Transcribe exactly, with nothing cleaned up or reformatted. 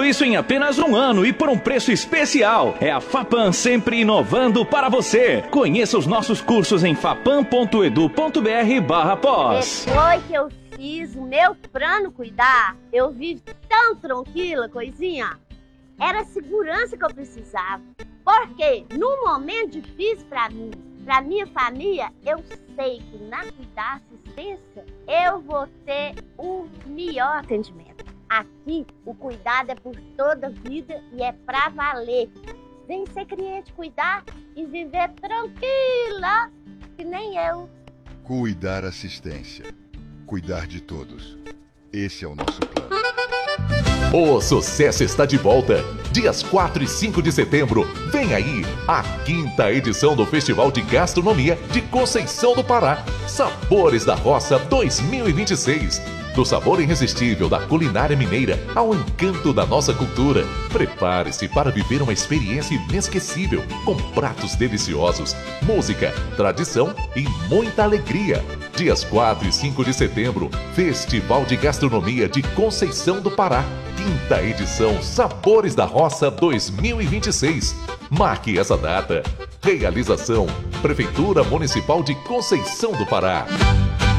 isso em apenas um ano e por um preço especial. É a Fapam sempre inovando para você. Conheça os nossos cursos em fapam ponto edu ponto br barra pós. Depois que eu fiz o meu plano cuidar, eu vivo tão tranquila, coisinha. Era a segurança que eu precisava. Porque no momento difícil para mim, para minha família, eu sei que na Cuidar Assistência eu vou ter o melhor atendimento. Aqui, o cuidado é por toda a vida e é pra valer. Vem ser cliente cuidar e viver tranquila, que nem eu. Cuidar Assistência. Cuidar de todos. Esse é o nosso plano. O sucesso está de volta. Dias quatro e cinco de setembro, vem aí a quinta edição do Festival de Gastronomia de Conceição do Pará. Sabores da Roça dois mil e vinte e seis. Do sabor irresistível da culinária mineira ao encanto da nossa cultura. Prepare-se para viver uma experiência inesquecível, com pratos deliciosos, música, tradição e muita alegria. Dias quatro e cinco de setembro, Festival de Gastronomia de Conceição do Pará. Quinta edição Sabores da Roça dois mil e vinte e seis. Marque essa data. Realização: Prefeitura Municipal de Conceição do Pará.